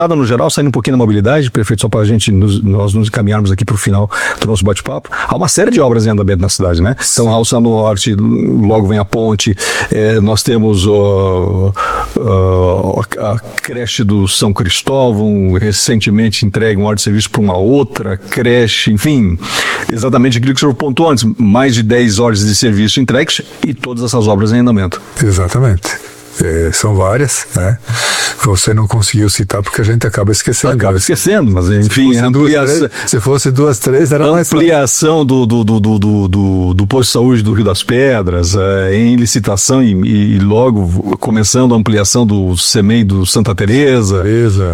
no geral, saindo um pouquinho da mobilidade, prefeito, só para nós nos encaminharmos aqui para o final do nosso bate-papo, há uma série de obras em andamento na cidade, né? Então, a Alça Norte, logo vem a ponte, nós temos a creche do São Cristóvão, recentemente entregue um ordem de serviço para uma outra creche, enfim, exatamente aquilo que o senhor pontuou antes, mais de 10 ordens de serviço entregues e todas essas obras em andamento. Exatamente. São várias, né? Você não conseguiu citar porque a gente acaba esquecendo. Mas enfim, se fosse 2, 3, era mais ampliação do posto de saúde do Rio das Pedras, em licitação e logo começando a ampliação do CEMEI do Santa Teresa,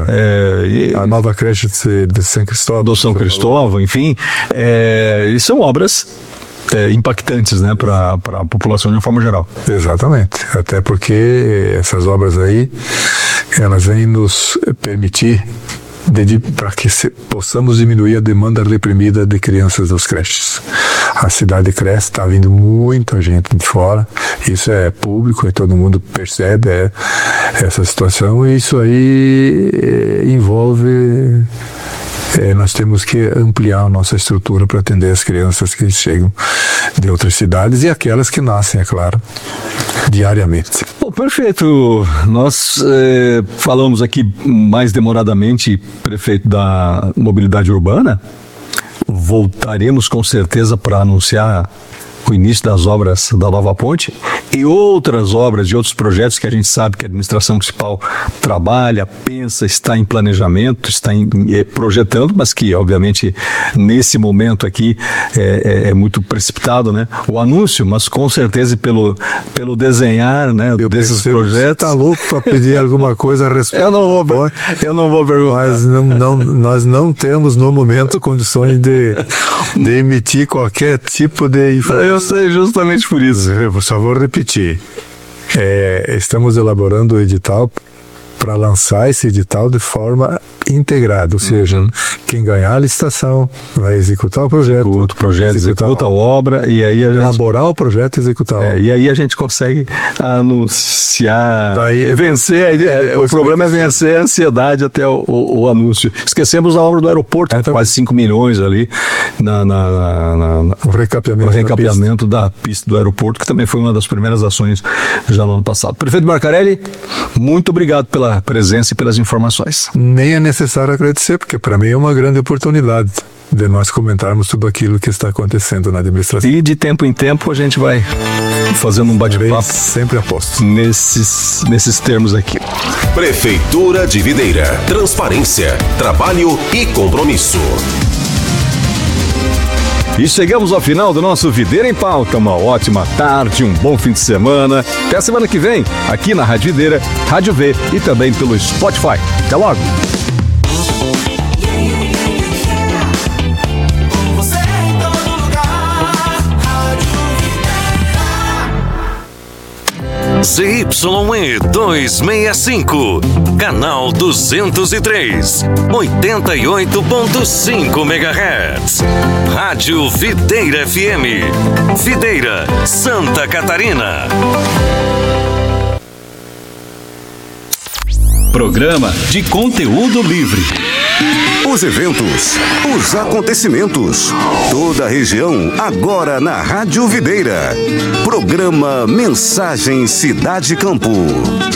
a nova creche de São Cristóvão. Do São Cristóvão, enfim, e são obras impactantes, né, para a população de uma forma geral. Exatamente, até porque essas obras aí, elas vêm nos permitir para que possamos diminuir a demanda reprimida de crianças das creches. A cidade cresce, está vindo muita gente de fora, isso é público e todo mundo percebe essa situação, e isso aí envolve... nós temos que ampliar a nossa estrutura para atender as crianças que chegam de outras cidades e aquelas que nascem, é claro, diariamente. Bom, perfeito. Nós falamos aqui mais demoradamente, prefeito, da mobilidade urbana. Voltaremos com certeza para anunciar o início das obras da nova ponte e outras obras de outros projetos que a gente sabe que a administração municipal trabalha, pensa, está em planejamento, está projetando, mas que obviamente nesse momento aqui é muito precipitado, né, o anúncio, mas com certeza pelo desenhar, né, desses projetos. Tá louco para pedir alguma coisa a respeito? Eu não vou perguntar. Mas nós não temos no momento condições de emitir qualquer tipo de informação. Eu sei, justamente por isso. Eu só vou repetir. Estamos elaborando o edital para lançar esse edital de forma integrada, ou seja, quem ganhar a licitação vai executar o projeto. Executa a obra e aí a gente... Elaborar o projeto e executar a obra. E aí a gente consegue anunciar, vencer, o problema é vencer a ansiedade até o anúncio. Esquecemos a obra do aeroporto, quase 5 milhões ali o recapeamento da pista do aeroporto, que também foi uma das primeiras ações já no ano passado. Prefeito Marcarelli, muito obrigado pela presença e pelas informações. Nem é necessário agradecer, porque para mim é uma grande oportunidade de nós comentarmos tudo aquilo que está acontecendo na administração. E de tempo em tempo a gente vai fazendo um bate-papo. Sempre aposto. Nesses termos aqui. Prefeitura de Videira. Transparência, trabalho e compromisso. E chegamos ao final do nosso Videira em Pauta. Uma ótima tarde, um bom fim de semana. Até a semana que vem, aqui na Rádio Videira, Rádio V e também pelo Spotify. Até logo! ZYE 265, canal 203, 88.5 MHz. Rádio Videira FM, Videira, Santa Catarina. Programa de conteúdo livre. Os eventos, os acontecimentos, toda a região agora na Rádio Videira. Programa Mensagem Cidade Campo.